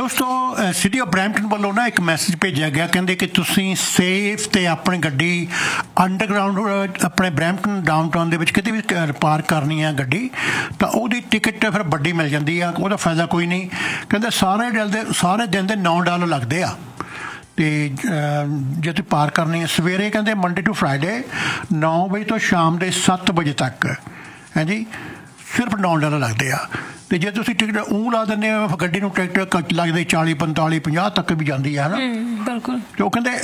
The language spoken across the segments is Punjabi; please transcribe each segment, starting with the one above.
ਦੋਸਤੋ ਸਿਟੀ ਆਫ ਬਰੈਂਪਟਨ ਵੱਲੋਂ ਨਾ ਇੱਕ ਮੈਸੇਜ ਭੇਜਿਆ ਗਿਆ, ਕਹਿੰਦੇ ਕਿ ਤੁਸੀਂ ਸੇਫ ਤੇ ਆਪਣੀ ਗੱਡੀ ਅੰਡਰਗਰਾਊਂਡ ਆਪਣੇ ਬਰੈਂਪਟਨ ਡਾਊਨਟਾਊਨ ਦੇ ਵਿੱਚ ਕਿਤੇ ਵੀ ਪਾਰਕ ਕਰਨੀ ਆ ਗੱਡੀ ਤਾਂ ਉਹਦੀ ਟਿਕਟ ਫਿਰ ਵੱਡੀ ਮਿਲ ਜਾਂਦੀ ਆ। ਉਹਦਾ ਫਾਇਦਾ ਕੋਈ ਨਹੀਂ, ਕਹਿੰਦੇ ਸਾਰੇ ਦਿਨ ਦੇ $9 ਲੱਗਦੇ ਆ। ਅਤੇ ਜੇ ਤੁਸੀਂ ਪਾਰਕ ਕਰਨੀ ਹੈ ਸਵੇਰੇ ਕਹਿੰਦੇ ਮੰਡੇ ਟੂ ਫਰਾਈਡੇ 9 ਵਜੇ ਤੋਂ ਸ਼ਾਮ ਦੇ 7 ਵਜੇ ਤੱਕ ਹੈ ਜੀ, ਸਿਰਫ $9 ਲੱਗਦੇ ਆ। ਅਤੇ ਜੇ ਤੁਸੀਂ ਟਿਕਟ ਲਾ ਦਿੰਦੇ ਹੋ ਗੱਡੀ ਨੂੰ ਟਿਕਟ ਘੱਟ ਲੱਗਦੇ 40 45 50 ਤੱਕ ਵੀ ਜਾਂਦੀ ਹੈ ਨਾ। ਬਿਲਕੁਲ। ਅਤੇ ਉਹ ਕਹਿੰਦੇ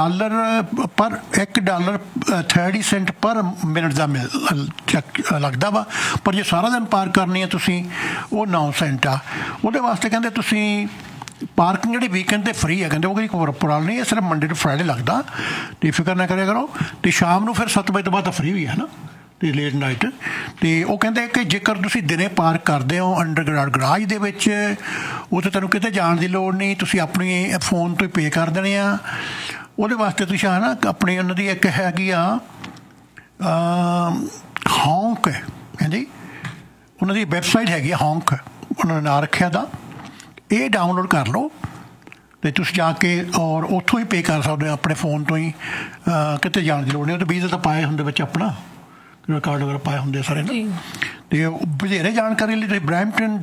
$1 30 ਸੈਂਟ ਪਰ ਮਿੰਟ ਦਾ ਲੱਗਦਾ ਵਾ, ਪਰ ਜੇ ਸਾਰਾ ਦਿਨ ਪਾਰਕ ਕਰਨੀ ਹੈ ਤੁਸੀਂ ਉਹ 9 ਸੈਂਟ ਆ। ਉਹਦੇ ਵਾਸਤੇ ਕਹਿੰਦੇ ਤੁਸੀਂ ਪਾਰਕਿੰਗ ਜਿਹੜੀ ਵੀਕਐਂਡ 'ਤੇ ਫਰੀ ਹੈ, ਕਹਿੰਦੇ ਉਹ ਕੋਈ ਪੁਰਾਲ ਨਹੀਂ ਹੈ, ਸਿਰਫ ਮੰਡੇ ਟੂ ਫਰਾਈਡੇ ਲੱਗਦਾ। ਅਤੇ ਫਿਕਰ ਨਾ ਕਰਿਆ ਕਰੋ। ਅਤੇ ਸ਼ਾਮ ਨੂੰ ਫਿਰ 7 ਵਜੇ ਤੋਂ ਬਾਅਦ ਤਾਂ ਫਰੀ ਵੀ ਹੈ ਨਾ, ਅਤੇ ਲੇਟ ਨਾਈਟ। ਅਤੇ ਉਹ ਕਹਿੰਦੇ ਕਿ ਜੇਕਰ ਤੁਸੀਂ ਦਿਨੇ ਪਾਰਕ ਕਰਦੇ ਹੋ ਅੰਡਰਗਰਾਊਂਡ ਗਰਾਜ ਦੇ ਵਿੱਚ, ਉੱਥੇ ਤੁਹਾਨੂੰ ਕਿਤੇ ਜਾਣ ਦੀ ਲੋੜ ਨਹੀਂ, ਤੁਸੀਂ ਆਪਣੀ ਫੋਨ ਤੋਂ ਹੀ ਪੇ ਕਰ ਦੇਣੇ ਆ। ਉਹਦੇ ਵਾਸਤੇ ਤੁਸੀਂ ਹੈ ਨਾ ਆਪਣੀ ਉਹਨਾਂ ਦੀ ਇੱਕ ਹੈਗੀ ਆ ਹੌਂਕ ਹੈ ਜੀ, ਉਹਨਾਂ ਦੀ ਵੈਬਸਾਈਟ ਹੈਗੀ ਆ ਹੌਂਕ, ਉਹਨਾਂ ਨੇ ਨਾਂ ਰੱਖਿਆ ਦਾ। ਇਹ ਡਾਊਨਲੋਡ ਕਰ ਲਓ ਅਤੇ ਤੁਸੀਂ ਜਾ ਕੇ ਔਰ ਉੱਥੋਂ ਹੀ ਪੇ ਕਰ ਸਕਦੇ ਹੋ ਆਪਣੇ ਫ਼ੋਨ ਤੋਂ ਹੀ, ਕਿਤੇ ਜਾਣ ਦੀ ਲੋੜ ਨਹੀਂ। ਉਹ ਤਾਂ ਵੀਜ਼ਾ ਤਾਂ ਪਾਏ ਹੁੰਦੇ ਵਿੱਚ ਆਪਣਾ ਕਾਰਡ ਵਗੈਰਾ ਪਾਏ ਹੁੰਦੇ ਸਾਰੇ ਨਾ। ਅਤੇ ਵਧੇਰੇ ਜਾਣਕਾਰੀ ਲਈ ਤੁਸੀਂ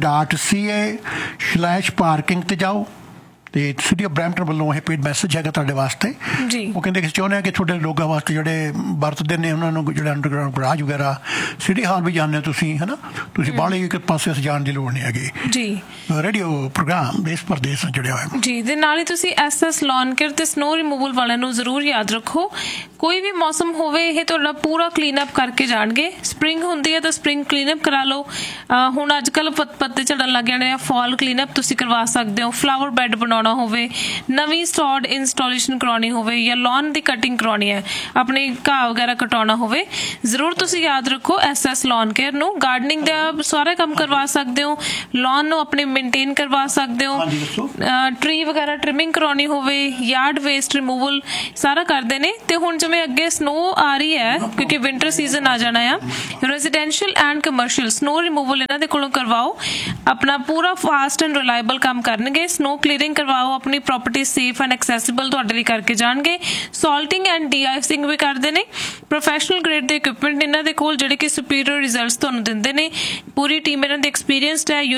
brampton.ca/parking 'ਤੇ ਜਾਓ। ਅਤੇ ਸਿਟੀ ਆਫ ਬਰੈਂਪਟਨ ਵੱਲੋਂ ਇਹ ਪੇਡ ਮੈਸੇਜ ਹੈਗਾ ਤੁਹਾਡੇ ਵਾਸਤੇ। ਉਹ ਕਹਿੰਦੇ ਕਿ ਚਾਹੁੰਦੇ ਆ ਕਿ ਤੁਹਾਡੇ ਲੋਕਾਂ ਵਾਸਤੇ ਜਿਹੜੇ ਵਰਤਦੇ ਨੇ ਉਹਨਾਂ ਨੂੰ ਜਿਹੜੇ ਅੰਡਰਗਰਾਊਂਡ ਗਰਾਜ ਵਗੈਰਾ ਸਿਟੀ ਹਾਲ ਵੀ ਜਾਂਦੇ ਹੋ ਤੁਸੀਂ, ਹੈ ਨਾ, ਤੁਸੀਂ ਬਾਹਲੇ ਇੱਕ ਪਾਸੇ ਜਾਣ ਦੀ ਲੋੜ ਨਹੀਂ ਹੈਗੀ ਜੀ। ਰੇਡੀਓ ਪ੍ਰੋਗਰਾਮ ਦੇਸ਼ ਪ੍ਰਦੇਸ਼ ਨਾਲ ਜੁੜਿਆ ਹੋਇਆ ਜੀ। ਦੇ ਨਾਲ ਹੀ ਤੁਸੀਂ SS ਲੌਨ ਕੇਅਰ ਤੇ ਸਨੋ ਰਿਮੂਵਲ ਵਾਲਿਆਂ ਨੂੰ ਜ਼ਰੂਰ ਯਾਦ ਰੱਖੋ, ਕੋਈ ਵੀ ਮੌਸਮ ਹੋਵੇ ਇਹ ਤੁਹਾਡਾ ਪੂਰਾ ਕਲੀਨਅਪ ਕਰਕੇ ਜਾਣਗੇ। ਸਪਰਿੰਗ ਹੁੰਦੀ ਹੈ ਤਾਂ ਸਪਰਿੰਗ ਕਲੀਨਅਪ ਕਰਾ ਲਓ। ਹੁਣ ਅੱਜ ਕੱਲ੍ਹ ਪੱਤੇ ਝੜਨ ਲੱਗ ਜਾਣੇ ਆ, ਫਾਲ ਕਲੀਨਅਪ ਤੁਸੀਂ ਕਰਵਾ ਸਕਦੇ ਹੋ। ਫਲਾਵਰ ਬੈੱਡ ਬਣਾਉਣਾ ਹੋਵੇ, ਨਵੀਂ ਸਟੋਰਡ ਇੰਸਟਾਲੇਸ਼ਨ ਕਰਾਉਣੀ ਹੋਵੇ, ਜਾਂ ਲੌਨ ਦੀ ਕਟਿੰਗ ਕਰਾਉਣੀ ਹੈ, ਆਪਣੀ ਘਾਹ ਵਗੈਰਾ ਕਟਾਉਣਾ ਹੋਵੇ, ਜ਼ਰੂਰ ਤੁਸੀਂ ਯਾਦ ਰੱਖੋ SS ਲੌਨ ਕੇਅਰ ਨੂੰ। ਗਾਰਡਨਿੰਗ ਦਾ ਸਾਰਾ ਕੰਮ ਕਰਵਾ ਸਕਦੇ ਹੋ, ਲੌਨ ਨੂੰ ਆਪਣੇ ਮੇਨਟੇਨ ਕਰਵਾ ਸਕਦੇ ਹੋ, ਟਰੀ ਵਗੈਰਾ ਟ੍ਰਿਮਿੰਗ ਕਰਾਉਣੀ ਹੋਵੇ, ਯਾਰਡ ਵੇਸਟ ਰਿਮੂਵਲ ਸਾਰਾ ਕਰਦੇ ਨੇ। ਤੇ ਹੁਣ ਜਿਵੇਂ ਅੱਗੇ ਸਨੋ ਆ ਰਹੀ ਹੈ ਕਿਉਂਕਿ ਵਿੰਟਰ ਸੀਜ਼ਨ ਆ ਜਾਣਾ ਆ, residential and commercial snow removal ਇਹਨਾਂ ਦੇ ਕੋਲੋਂ ਕਰਵਾਓ, ਆਪਣਾ ਪੂਰਾ ਫਾਸਟ ਐਂਡ ਰਿਲਾਇਬਲ ਕੰਮ ਕਰਨਗੇ। ਸਨੋ ਕਲੀਅਰਿੰਗ ਕਰਵਾਓ, ਆਪਣੀ ਪ੍ਰੋਪਰਟੀ ਸੇਫ ਐਂਡ ਐਕਸੈਸਿਬਲ ਤੁਹਾਡੇ ਲਈ ਕਰਕੇ ਜਾਣਗੇ। ਸੌਲਟਿੰਗ ਐਂਡ ਡੀ-ਆਈਸਿੰਗ ਵੀ ਕਰਦੇ ਨੇ। ਪ੍ਰੋਫੈਸ਼ਨਲ ਗ੍ਰੇਡ ਦੇ ਇਕੁਇਪਮੈਂਟ ਇਹਨਾਂ ਦੇ ਕੋਲ ਜਿਹੜੇ ਕਿ ਸੁਪੀਰੀਅਰ ਰਿਜ਼ਲਟਸ ਤੁਹਾਨੂੰ ਦਿੰਦੇ ਨੇ। ਪੂਰੀ ਟੀਮ ਇਹਨਾਂ ਦੀ ਐਕਸਪੀਰੀਅੰਸਡ ਹੈ।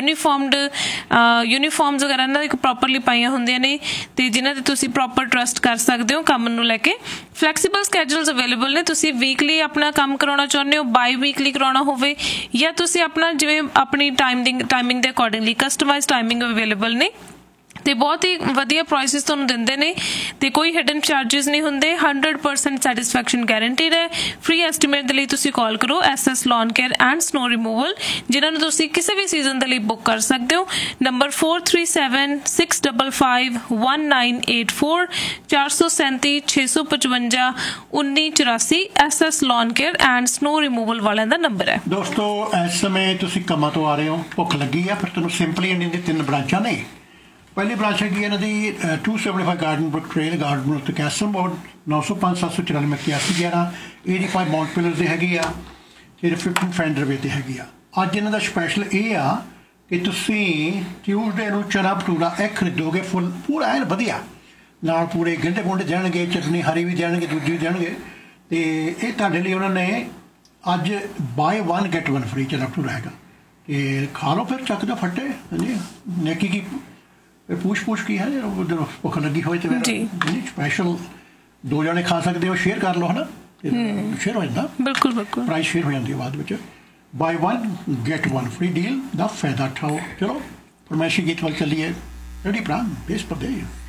ਯੂਨੀਫਾਰਮਸ ਵਗੈਰਾ ਇਹਨਾਂ ਦੀ ਪ੍ਰੋਪਰਲੀ ਪਾਈਆਂ ਹੁੰਦੀਆਂ ਨੇ ਅਤੇ ਜਿਨ੍ਹਾਂ 'ਤੇ ਤੁਸੀਂ ਪ੍ਰੋਪਰ ਟਰਸਟ ਕਰ ਸਕਦੇ ਹੋ ਕੰਮ ਨੂੰ ਲੈ ਕੇ। ਫਲੈਕਸੀਬਲ ਸਕੈਜੂਲਸ ਅਵੇਲੇਬਲ ਨੇ। ਤੁਸੀਂ ਵੀਕਲੀ ਆਪਣਾ ਕੰਮ ਕਰਾਉਣਾ ਚਾਹੁੰਦੇ ਹੋ, ਬਾਈ ਵੀਕਲੀ ਕਰਾਉਣਾ ਹੋਵੇ, ਜਾਂ ਤੁਸੀਂ ਆਪਣਾ ਜਿਵੇਂ ਆਪਣੀ ਟਾਈਮਿੰਗ ਦੇ ਅਕੋਰਡਿੰਗਲੀ ਕਸਟਮਾਈਜ਼ ਟਾਈਮਿੰਗ ਅਵੇਲੇਬਲ ਨੇ। ਅਤੇ ਬਹੁਤ ਹੀ ਵਧੀਆ ਪ੍ਰਾਈਸਿਸ ਤੁਹਾਨੂੰ ਦਿੰਦੇ ਨੇ ਅਤੇ ਕੋਈ ਹਿਡਨ ਚਾਰਜਿਸ ਨਹੀਂ ਹੁੰਦੇ। 100% ਸੈਟਿਸਫੈਕਸ਼ਨ ਗੈਰੰਟੀਡ ਹੈ। ਫ੍ਰੀ ਐਸਟੀਮੇਟ ਦੇ ਲਈ ਤੁਸੀਂ ਕਾਲ ਕਰੋ SS lawn care and snow removal, ਜਿਨ੍ਹਾਂ ਨੂੰ ਤੁਸੀਂ ਕਿਸੇ ਵੀ ਸੀਜ਼ਨ ਦੇ ਲਈ ਬੁੱਕ ਕਰ ਸਕਦੇ ਹੋ। Number 4376551984 437 655 1984 SS lawn care and snow removal ਵਾਲਿਆਂ ਦਾ ਨੰਬਰ ਹੈ। ਦੋਸਤੋ ਇਸ ਸਮੇਂ ਤੁਸੀਂ ਕੰਮਾਂ ਤੋਂ ਆ ਰਹੇ ਹੋ, ਭੁੱਖ ਲੱਗੀ ਆ, ਫਿਰ ਤੁਹਾਨੂੰ ਸਿੰਪਲੀ ਇੰਡੀਅਨ ਦੀ 3 ਬ੍ਰਾਂਚਾਂ ਨੇ। ਪਹਿਲੀ ਬ੍ਰਾਂਚ ਹੈਗੀ ਇਹਨਾਂ ਦੀ 275 ਗਾਰਡਨ ਬੁੱਕ ਟ੍ਰੇਲ, ਗਾਰਡਨ ਉੱਤੇ ਕੈਸਲ ਬੋਰਡ 905 794 8111 85 ਮਾਊਂਟ ਪਿਲਰ 'ਤੇ ਹੈਗੀ ਆ, ਫਿਰ 15 ਫੈਂਡਰ ਵੇ 'ਤੇ ਹੈਗੀ ਆ। ਅੱਜ ਇਹਨਾਂ ਦਾ ਸਪੈਸ਼ਲ ਇਹ ਆ ਕਿ ਤੁਸੀਂ ਟਿਊਜ਼ਡੇ ਨੂੰ ਚਨਾ ਭਟੂਰਾ ਇਹ ਖਰੀਦੋਗੇ ਫੁੱਲ ਪੂਰਾ ਐਨ ਵਧੀਆ, ਨਾਲ ਪੂਰੇ ਗੰਢੇ ਗੁੰਢੇ ਦੇਣਗੇ, ਚਟਨੀ ਹਰੀ ਵੀ ਦੇਣਗੇ, ਦੂਜੀ ਵੀ ਦੇਣਗੇ। ਅਤੇ ਇਹ ਤੁਹਾਡੇ ਲਈ ਉਹਨਾਂ ਨੇ ਅੱਜ ਬਾਏ 1 get 1 ਫਰੀ ਚਨਾ ਭਟੂਰਾ ਹੈਗਾ। ਅਤੇ ਖਾ ਲਓ ਫਿਰ ਚੱਕ ਦਾ ਫੱਟੇ, ਹਾਂਜੀ ਨੇਕੀ ਕੀ ਪੁੱਛ ਕੀ ਹੈ, ਜਦੋਂ ਭੁੱਖ ਲੱਗੀ ਹੋਏ ਤਾਂ ਸਪੈਸ਼ਲ 2 ਜਣੇ ਖਾ ਸਕਦੇ ਹੋ, ਸ਼ੇਅਰ ਕਰ ਲਓ, ਹੈ ਨਾ, ਸ਼ੇਅਰ ਹੋ ਜਾਂਦਾ। ਬਿਲਕੁਲ ਬਿਲਕੁਲ ਪ੍ਰਾਈਸ ਸ਼ੇਅਰ ਹੋ ਜਾਂਦੀ ਹੈ ਬਾਅਦ ਵਿੱਚ। ਬਾਏ 1 get 1 ਫਰੀ ਡੀਲ ਦਾ ਫਾਇਦਾ ਉਠਾਓ। ਚਲੋ ਫਰਮਾਇਸ਼ੀ ਗੀਤ ਵੱਲ ਚੱਲੀਏ। ਰੇਡੀ ਪ੍ਰਾਨ ਦੇਸ਼ ਪ੍ਰਦੇਸ਼।